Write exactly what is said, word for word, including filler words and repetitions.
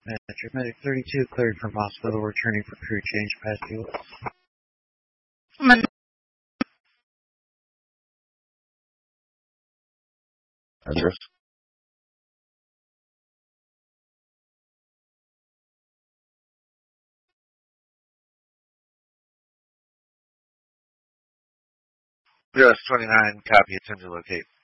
Metric Medic thirty-two cleared from hospital, returning for crew change past U S. Address. U S twenty-nine, copy, attempt to locate.